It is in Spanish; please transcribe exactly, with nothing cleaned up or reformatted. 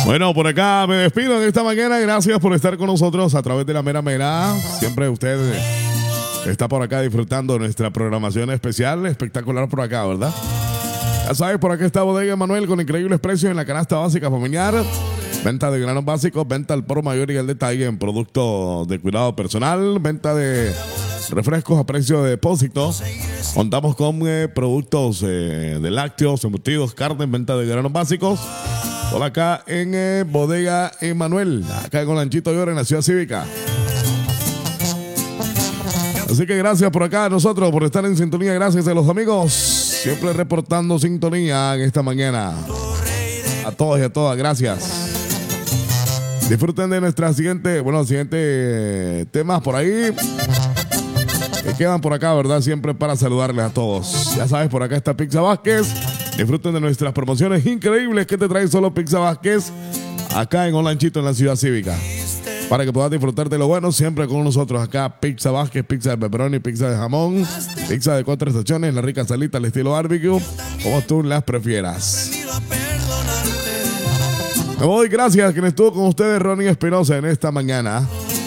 Bueno, por acá me despido en esta mañana. Gracias por estar con nosotros a través de la Mera Mera. Siempre usted está por acá disfrutando de nuestra programación especial. Espectacular por acá, ¿verdad? Ya sabes, por acá está Bodega Emanuel con increíbles precios en la canasta básica familiar. Venta de granos básicos, venta al por mayor y al detalle en productos de cuidado personal, venta de refrescos a precio de depósito. Contamos con eh, productos eh, de lácteos, embutidos, carne, venta de granos básicos. Por acá en eh, Bodega Emanuel, acá con Lanchito Llora en la Ciudad Cívica. Así que gracias por acá a nosotros, por estar en sintonía. Gracias a los amigos, siempre reportando sintonía en esta mañana. A todos y a todas, gracias. Disfruten de nuestra siguiente, bueno, siguiente temas por ahí. Que quedan por acá, ¿verdad? Siempre para saludarles a todos. Ya sabes, por acá está Pizza Vázquez. Disfruten de nuestras promociones increíbles que te trae solo Pizza Vázquez. Acá en Olanchito, en la Ciudad Cívica. Para que puedas disfrutar de lo bueno siempre con nosotros acá. Pizza Vázquez, pizza de pepperoni, pizza de jamón, pizza de cuatro estaciones, la rica salita al estilo barbecue, como tú las prefieras. Me voy, gracias a quien estuvo con ustedes, Ronnie Espinosa, en esta mañana.